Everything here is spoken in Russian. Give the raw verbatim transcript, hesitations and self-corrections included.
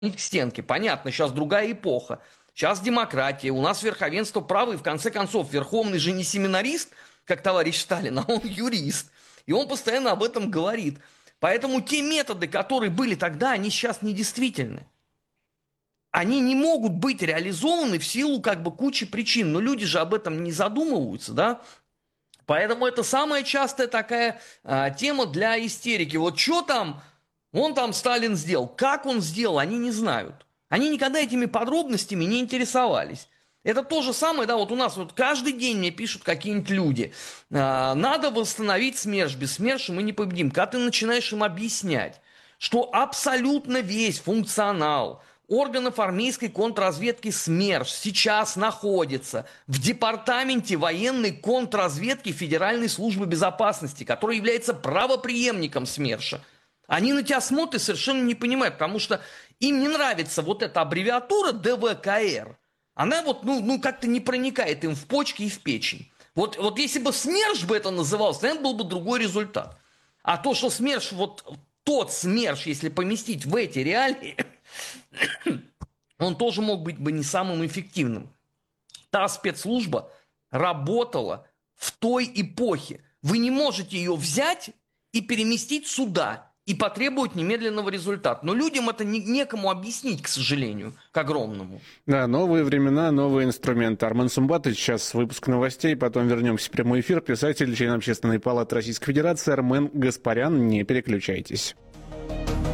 к стенке. Понятно, сейчас другая эпоха. Сейчас демократия, у нас верховенство права, и в конце концов, Верховный же не семинарист, как товарищ Сталин, а он юрист. И он постоянно об этом говорит. Поэтому те методы, которые были тогда, они сейчас недействительны. Они не могут быть реализованы в силу как бы кучи причин. Но люди же об этом не задумываются, да? Поэтому это самая частая такая а, тема для истерики. Вот что там, он там Сталин сделал, как он сделал, они не знают. Они никогда этими подробностями не интересовались. Это то же самое, да, вот у нас вот каждый день мне пишут какие-нибудь люди. А, надо восстановить СМЕРШ, без СМЕРШа мы не победим. Когда ты начинаешь им объяснять, что абсолютно весь функционал органов армейской контрразведки СМЕРШ сейчас находится в департаменте военной контрразведки Федеральной службы безопасности, который является правопреемником СМЕРШа. Они на тебя смотрят и совершенно не понимают, потому что им не нравится вот эта аббревиатура ДВКР. Она вот, ну, ну как-то не проникает им в почки и в печень. Вот, вот если бы СМЕРШ бы это назывался, наверное, был бы другой результат. А то, что СМЕРШ, вот тот СМЕРШ, если поместить в эти реалии, он тоже мог быть бы не самым эффективным. Та спецслужба работала в той эпохе. Вы не можете ее взять и переместить сюда и потребовать немедленного результата. Но людям это не, некому объяснить, к сожалению, к огромному. Да, новые времена, новые инструменты. Армен Сумбатович, сейчас выпуск новостей, потом вернемся в прямой эфир. Писатель, член Общественной палаты Российской Федерации Армен Гаспарян. Не переключайтесь.